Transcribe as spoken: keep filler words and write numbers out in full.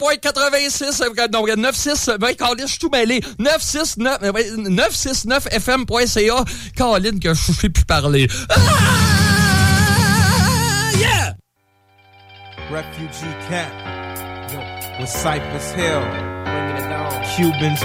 point quatre-vingt-six, non, neuf cent soixante-six, ben, Colin, je suis tout mêlé. neuf cent soixante-neuf, neuf cent soixante-neuf F M point C A. Colin, que je sais plus parler. Ah! Yeah! Refugee camp with Cypress Hill, bringing it down. Cubans